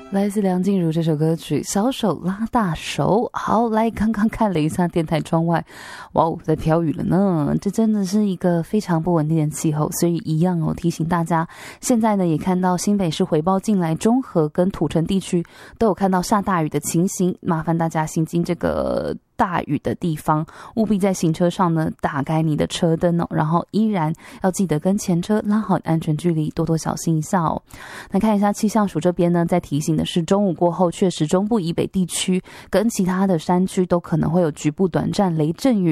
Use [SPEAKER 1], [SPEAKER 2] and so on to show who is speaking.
[SPEAKER 1] 来自梁静茹这首歌曲《小手拉大手》。好，来刚刚看了一下电台窗外，哇哦，在飘雨了呢。这真的是一个非常不稳定的气候，所以一样哦，提醒大家，现在呢也看到新北市回报进来，中和跟土城地区都有看到下大雨的情形，麻烦大家行经这个大雨的地方，务必在行车上呢打开你的车灯哦，然后依然要记得跟前车拉好安全距离，多多小心一下哦。那看一下气象署这边呢，在提醒的是中午过后，确实中部以北地区跟其他的山区都可能会有局部短暂雷阵雨。